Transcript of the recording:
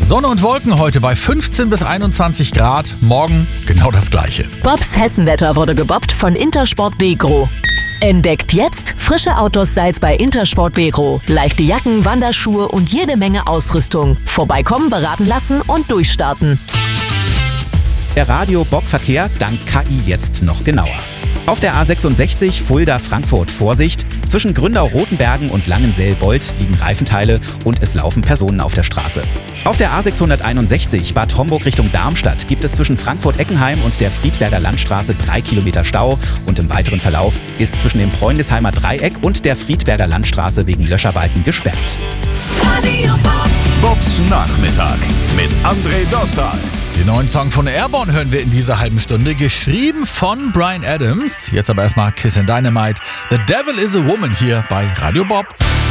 Sonne und Wolken heute bei 15 bis 21 Grad. Morgen genau das Gleiche. Bobs Hessenwetter wurde gebobbt von Intersport Begro. Entdeckt jetzt frische Outdoor-Styles bei Intersport Begro. Leichte Jacken, Wanderschuhe und jede Menge Ausrüstung. Vorbeikommen, beraten lassen und durchstarten. Der Radio-Bob-Verkehr dank KI jetzt noch genauer. Auf der A66 Fulda-Frankfurt Vorsicht. Zwischen Gründau-Rotenbergen und Langensäll-Bold liegen Reifenteile und es laufen Personen auf der Straße. Auf der A661 Bad Homburg Richtung Darmstadt gibt es zwischen Frankfurt-Eckenheim und der Friedberger Landstraße 3 Kilometer Stau und im weiteren Verlauf ist zwischen dem Bräunlisheimer Dreieck und der Friedberger Landstraße wegen Löscharbeiten gesperrt. Radio Bob. Bobs Nachmittag mit André Dostal. Den neuen Song von Airborne hören wir in dieser halben Stunde, geschrieben von Bryan Adams. Jetzt aber erstmal Kiss and Dynamite. The Devil is a Woman hier bei Radio Bob.